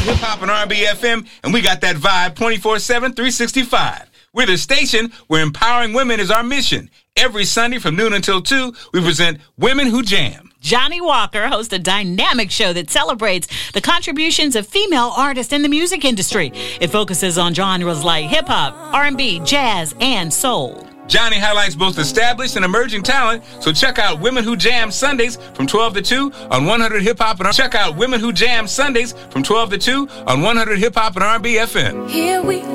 Hip Hop and R&B FM, and we got that vibe 24/7, 365. We're the station where empowering women is our mission. Every Sunday from noon until 2, we present Women Who Jam. Johnny Walker hosts a dynamic show that celebrates the contributions of female artists in the music industry. It focuses on genres like hip-hop, R&B, jazz, and soul. Johnny highlights both established and emerging talent, so check out Women Who Jam Sundays from 12 to 2 on 100 Hip Hop and check out Women Who Jam Sundays from 12 to 2 on 100 Hip Hop and R&B FM. Here we